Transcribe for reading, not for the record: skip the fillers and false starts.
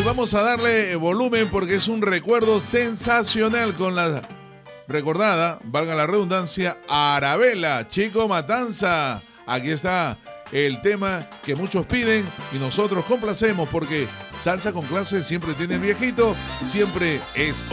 vamos a darle volumen porque es un recuerdo sensacional con la recordada, valga la redundancia, Arabella, Chico Matanza. Aquí está el tema que muchos piden y nosotros complacemos porque salsa con clase siempre tiene el viejito, siempre es